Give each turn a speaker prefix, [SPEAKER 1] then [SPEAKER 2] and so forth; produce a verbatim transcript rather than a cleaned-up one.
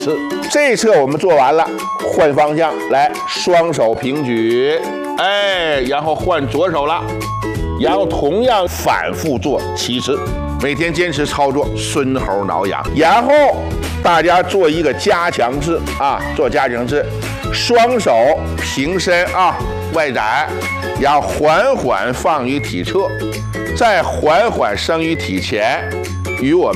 [SPEAKER 1] 是，这一侧我们做完了，换方向，来，双手平举，哎，然后换左手了，然后同样反复做七次，每天坚持操作，孙猴挠痒。然后大家做一个加强式啊，做加强式，双手平伸啊，外展，然后缓缓放于体侧，再缓缓升于体前，与我。